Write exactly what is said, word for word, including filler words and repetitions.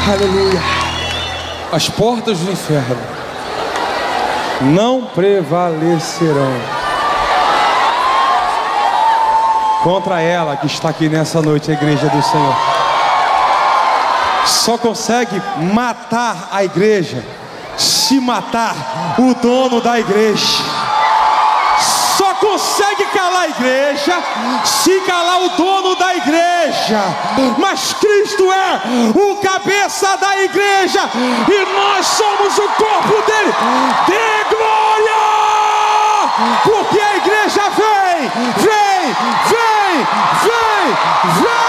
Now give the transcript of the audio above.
Aleluia. As portas do inferno não prevalecerão contra ela que está aqui nessa noite, a igreja do Senhor. Só consegue matar a igreja se matar o dono da igreja. Só consegue calar a igreja se calar o dono da igreja. Mas Cristo é o cabeça da igreja e nós somos o corpo dele. Dê glória! Porque a igreja vem, vem, vem, vem, vem.